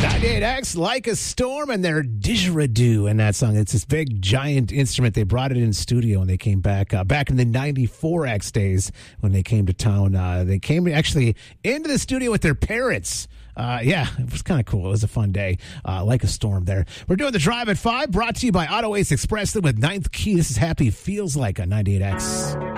98X, Like a Storm, and their didgeridoo in that song. It's this big, giant instrument. They brought it in studio when they came back in the 94X days when they came to town. They came actually into the studio with their parents. It was kind of cool. It was a fun day. Like a Storm there. We're doing the Drive at 5, brought to you by Auto Ace Express with Ninth Key. This is Happy Feels Like on 98X.